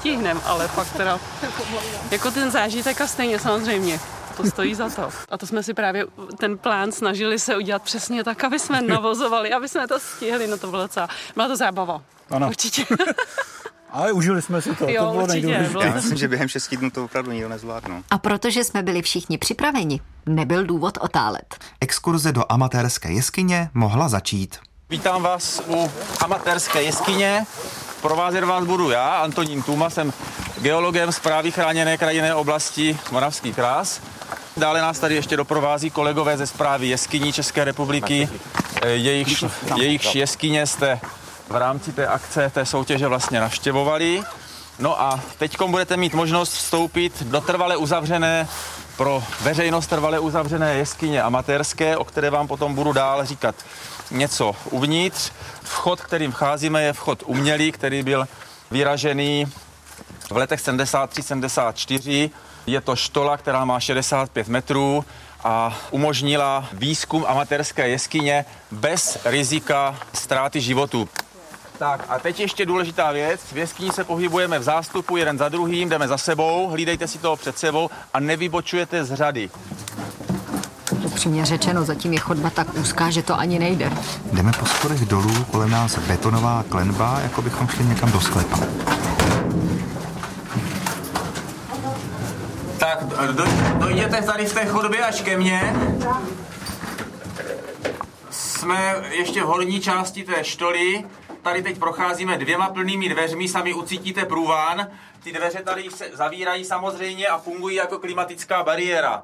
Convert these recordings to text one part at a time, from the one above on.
nestihneme, ale fakt teda jako ten zážitek a stejně samozřejmě. To stojí za to. A to jsme si právě ten plán snažili se udělat přesně tak, aby jsme navozovali, aby jsme to stihli. No to byla to zábava. Ano. Určitě. Ale užili jsme si to. Jo, to bylo nejdůležitější. Já myslím, že během 6 dnů to opravdu nikdo nezvládnou. A protože jsme byli všichni připraveni, nebyl důvod otálet. Exkurze do amatérské jeskyně mohla začít. Vítám vás u amatérské jeskyně. Provázet vás budu já, Antonín Tůma, jsem geologem Správy chráněné krajinné oblasti Moravský Krás. Dále nás tady ještě doprovází kolegové ze Správy jeskyní České republiky. Jejichž jeskyně jste v rámci té akce, té soutěže vlastně navštěvovali. No a teďkom budete mít možnost vstoupit do trvale uzavřené, pro veřejnost trvale uzavřené jeskyně amatérské, o které vám potom budu dál říkat něco uvnitř. Vchod, kterým vcházíme, je vchod umělý, který byl vyražený v letech 73-74. Je to štola, která má 65 metrů a umožnila výzkum amatérské jeskyně bez rizika ztráty životů. Tak a teď ještě důležitá věc. V jeskyni se pohybujeme v zástupu jeden za druhým, jdeme za sebou, hlídejte si toho před sebou a nevybočujete z řady. Upřímně řečeno, zatím je chodba tak úzká, že to ani nejde. Jdeme po schodech dolů, kolem nás betonová klenba, jako bychom šli někam do sklepa. Tak dojděte tady v té chodbě až ke mně. Jsme ještě v horní části té štoly. Tady teď procházíme 2 plnými dveřmi, sami ucítíte průván. Ty dveře tady se zavírají samozřejmě a fungují jako klimatická bariéra.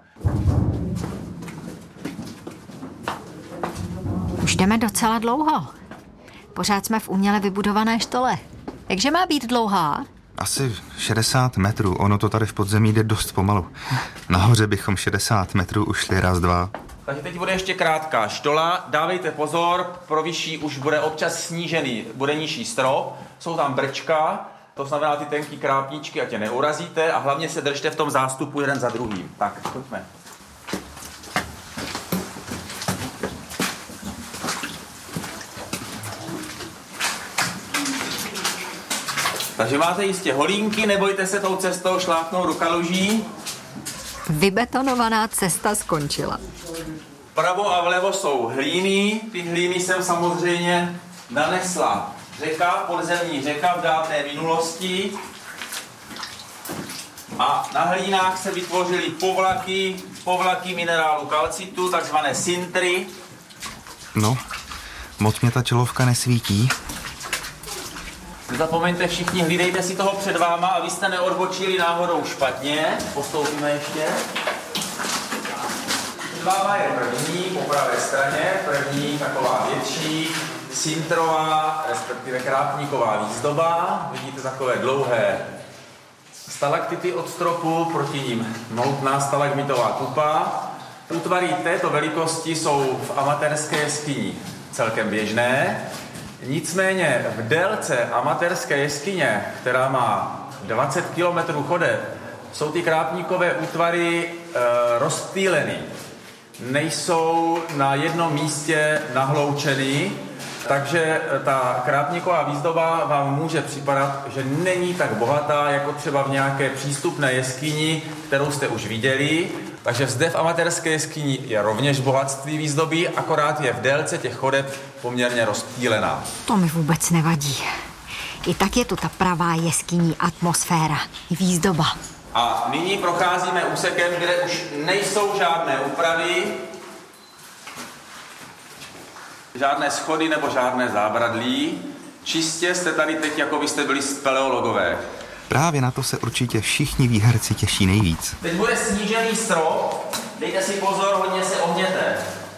Už jdeme docela dlouho. Pořád jsme v uměle vybudované štole. Jakže má být dlouhá? Asi 60 metrů, ono to tady v podzemí jde dost pomalu. Nahoře bychom 60 metrů ušli raz, dva. Takže teď bude ještě krátká štola, dávejte pozor, pro vyšší už bude občas snížený, bude nižší strop, jsou tam brčka, to znamená ty tenký krápníčky, ať tě neurazíte a hlavně se držte v tom zástupu jeden za druhým. Tak, pojďme. Takže máte jistě holínky, nebojte se tou cestou šlápnout do kaluží. Vybetonovaná cesta skončila. Vpravo a vlevo jsou hlíny, ty hlíny jsem samozřejmě nanesla řeka, podzemní řeka v dávné minulosti. A na hlínách se vytvořily povlaky minerálu kalcitu, takzvané sintry. No, moc mě ta čelovka nesvítí. Nezapomeňte všichni, hlídejte si toho před váma, abyste neodbočili náhodou špatně. Postoupíme ještě. Před váma je první, po pravé straně, první taková větší, sintrová, respektive krápníková výzdoba. Vidíte takové dlouhé stalaktity od stropu, proti ním mohutná stalagmitová kupa. Útvary této velikosti jsou v amatérské jeskyni celkem běžné. Nicméně v délce amatérské jeskyně, která má 20 km chodeb, jsou ty krápníkové útvary rozptýleny. Nejsou na jednom místě nahloučeny, takže ta krápníková výzdoba vám může připadat, že není tak bohatá, jako třeba v nějaké přístupné jeskyni, kterou jste už viděli. Takže zde v amatérské jeskyni je rovněž bohatství výzdoby, akorát je v délce těch chodeb poměrně rozptýlená. To mi vůbec nevadí. I tak je tu ta pravá jeskyní atmosféra, výzdoba. A nyní procházíme úsekem, kde už nejsou žádné úpravy, žádné schody nebo žádné zábradlí. Čistě jste tady teď, jako byste byli speleologové. Právě na to se určitě všichni výherci těší nejvíc. Teď bude snížený strop, dejte si pozor, hodně se ohněte.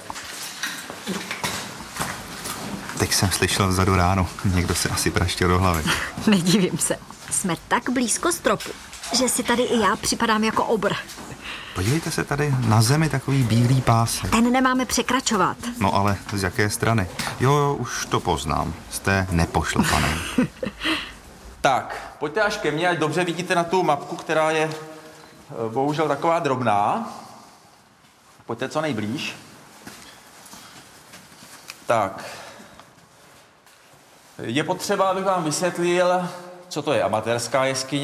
Teď jsem slyšel vzadu ráno, někdo se asi praštil do hlavy. Nedivím se. Jsme tak blízko stropu, že si tady i já připadám jako obr. Podívejte se tady na zemi, takový bílý pásek. Ten nemáme překračovat. No ale z jaké strany? Jo, už to poznám. Jste nepošlapaný. Tak, pojďte až ke mně, ať dobře vidíte na tu mapku, která je bohužel taková drobná. Pojďte co nejblíž. Tak. Je potřeba, abych vám vysvětlil, co to je amatérská jeskyně.